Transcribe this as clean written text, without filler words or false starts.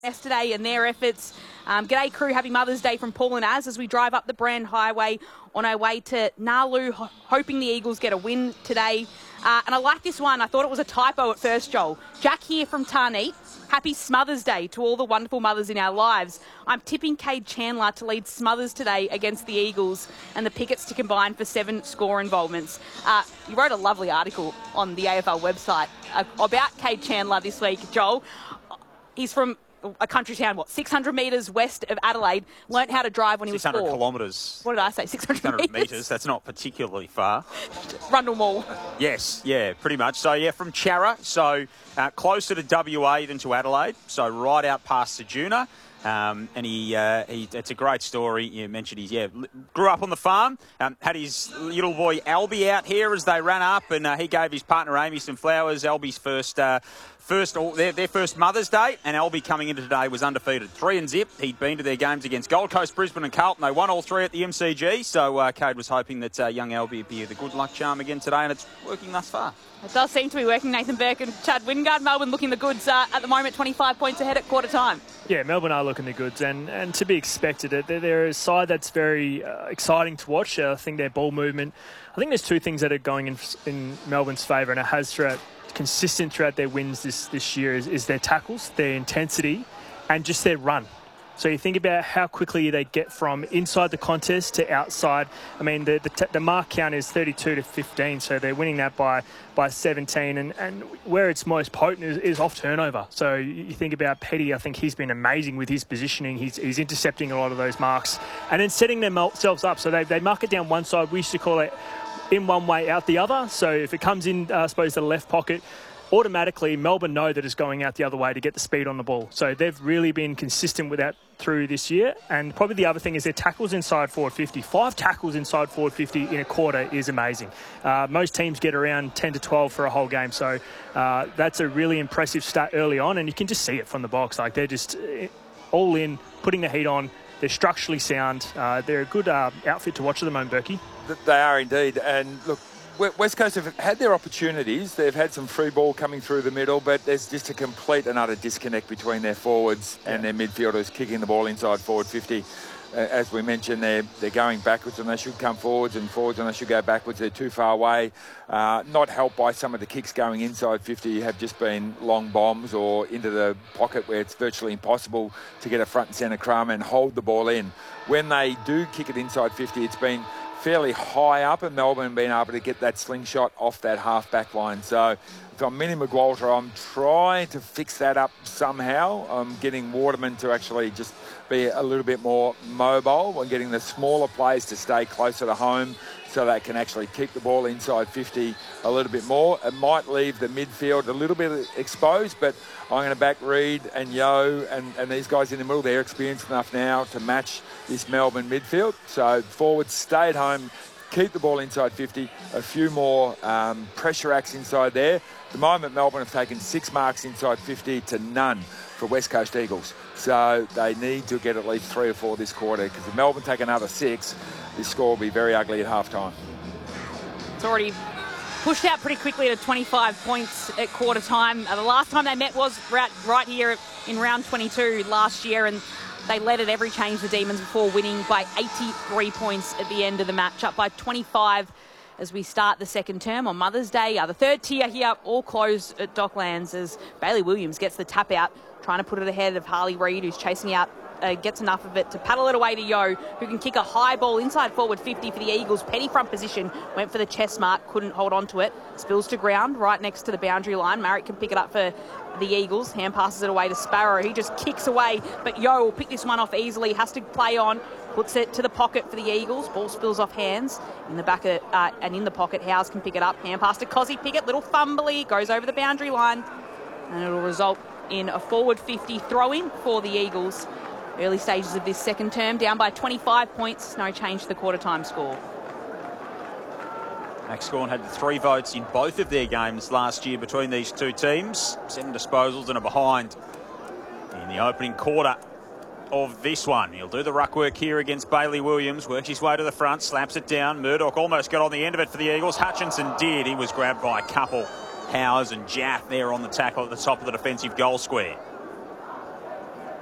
yesterday and their efforts. G'day crew, happy Mother's Day from Paul and Az as we drive up the Brand Highway on our way to Nalu, hoping the Eagles get a win today. And I like this one. I thought it was a typo at first, Joel. Jack here from Tarneet. Happy Smothers Day to all the wonderful mothers in our lives. I'm tipping Cade Chandler to lead Smothers today against the Eagles and the Pickets to combine for 7 score involvements. You wrote a lovely article on the AFL website about Cade Chandler this week, Joel. He's from a country town, 600 metres west of Adelaide, learnt how to drive when he was 4. 600 kilometres. What did I say, 600 metres? That's not particularly far. Rundle Mall. Yes, yeah, pretty much. So, yeah, from Charra, so closer to WA than to Adelaide, so right out past Sejuna. And it's a great story. You mentioned he grew up on the farm, had his little boy Albie out here as they ran up, and he gave his partner Amy some flowers. Albie's their first Mother's Day, and Albie coming into today was undefeated, 3-0. He'd been to their games against Gold Coast, Brisbane and Carlton. They won all 3 at the MCG, so Cade was hoping that young Albie would be the good luck charm again today, and it's working thus far. It does seem to be working. Nathan Burke and Chad Wingard. Melbourne looking the goods at the moment, 25 points ahead at quarter time. Yeah, Melbourne are looking the goods, and to be expected. They're a side that's very exciting to watch. I think their ball movement. I think there's 2 things that are going in Melbourne's favour, and it has consistent throughout their wins this year is their tackles, their intensity, and just their run. So you think about how quickly they get from inside the contest to outside. I mean, the mark count is 32 to 15, so they're winning that by 17. And where it's most potent is off turnover. So you think about Petty. I think he's been amazing with his positioning. He's intercepting a lot of those marks and then setting themselves up. So they mark it down one side. We used to call it in one way, out the other. So if it comes in, I suppose, to the left pocket, automatically Melbourne know that it's going out the other way to get the speed on the ball. So they've really been consistent with that through this year. And probably the other thing is their tackles inside forward 50. 5 tackles inside forward 50 in a quarter is amazing. Most teams get around 10 to 12 for a whole game. So that's a really impressive stat early on, and you can just see it from the box. Like, they're just all in, putting the heat on. They're structurally sound. They're a good outfit to watch at the moment, Berkey. They are indeed. And look, West Coast have had their opportunities. They've had some free ball coming through the middle, but there's just a complete and utter disconnect between their forwards and their midfielders kicking the ball inside forward 50. As we mentioned, they're going backwards and they should come forwards and they should go backwards. They're too far away. Not helped by some of the kicks going inside 50 have just been long bombs or into the pocket where it's virtually impossible to get a front and centre crumb and hold the ball in. When they do kick it inside 50, it's been fairly high up, and Melbourne being able to get that slingshot off that half-back line. So if I'm Minnie McWalter, I'm trying to fix that up somehow. I'm getting Waterman to actually just be a little bit more mobile and getting the smaller players to stay closer to home so they can actually keep the ball inside 50 a little bit more. It might leave the midfield a little bit exposed, but I'm going to back Reid and Yeo and these guys in the middle. They're experienced enough now to match this Melbourne midfield. So forwards, stay at home, keep the ball inside 50, a few more pressure acts inside there. At the moment, Melbourne have taken 6 marks inside 50 to none for West Coast Eagles. So they need to get at least 3 or 4 this quarter, because if Melbourne take another 6, this score will be very ugly at half-time. It's already pushed out pretty quickly to 25 points at quarter time. The last time they met was right here in round 22 last year, and they led at every change, the Demons, before winning by 83 points at the end of the match, up by 25 as we start the second term on Mother's Day. The third tier here, all closed at Docklands as Bailey Williams gets the tap out, trying to put it ahead of Harley Reid, who's chasing out, gets enough of it to paddle it away to Yeo, who can kick a high ball inside forward 50 for the Eagles. Petty front position, went for the chest mark, couldn't hold on to it. Spills to ground right next to the boundary line. Marriott can pick it up for the Eagles. Hand passes it away to Sparrow. He just kicks away, but Yeo will pick this one off easily. Has to play on, puts it to the pocket for the Eagles. Ball spills off hands in the back of, and in the pocket. Howes can pick it up. Hand pass to Cozzy Pickett. Little fumbly, goes over the boundary line, and it'll result in a forward 50 throw-in for the Eagles. Early stages of this second term, down by 25 points. No change to the quarter-time score. Max Gawn had 3 votes in both of their games last year between these 2 teams. 7 disposals and a behind in the opening quarter of this one. He'll do the ruck work here against Bailey Williams. Works his way to the front, slaps it down. Murdoch almost got on the end of it for the Eagles. Hutchinson did. He was grabbed by a couple. Howes and Jaff there on the tackle at the top of the defensive goal square.